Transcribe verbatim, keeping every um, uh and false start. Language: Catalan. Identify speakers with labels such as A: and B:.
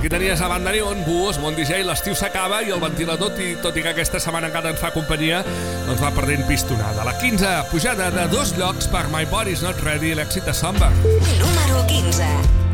A: Aquí tenies a Banda Neon, Búhos, Mont D J, l'estiu s'acaba i el ventilador, tot i que aquesta setmana encara ens fa companyia, doncs va perdent pistonada. La quinze, pujada de dos llocs per My Body's Not Ready, l'èxit de Somber.
B: Número quinze.